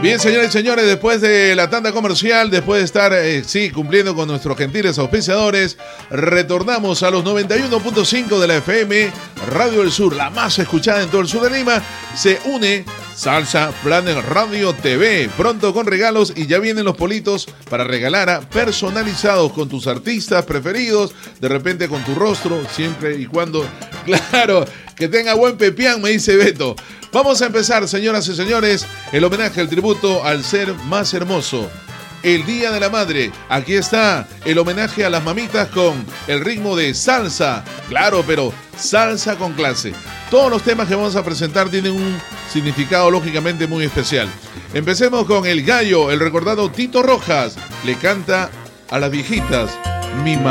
Bien, señores y señores, después de la tanda comercial, después de estar, cumpliendo con nuestros gentiles auspiciadores, retornamos a los 91.5 de la FM, Radio del Sur, la más escuchada en todo el sur de Lima. Se une Salsa Planet Radio TV, pronto con regalos, y ya vienen los politos para regalar, personalizados con tus artistas preferidos, de repente con tu rostro, siempre y cuando, claro, que tenga buen pepián, me dice Beto. Vamos a empezar, señoras y señores, el homenaje, el tributo al ser más hermoso. El Día de la Madre. Aquí está el homenaje a las mamitas con el ritmo de salsa. Claro, pero salsa con clase. Todos los temas que vamos a presentar tienen un significado lógicamente muy especial. Empecemos con El Gallo, el recordado Tito Rojas. Le canta a las viejitas, mi mamá.